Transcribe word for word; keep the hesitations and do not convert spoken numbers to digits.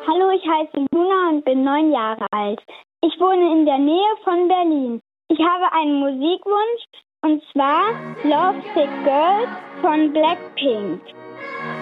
Hallo, ich heiße Luna und bin neun Jahre alt. Ich wohne in der Nähe von Berlin. Ich habe einen Musikwunsch und zwar Love Sick Girls von Blackpink.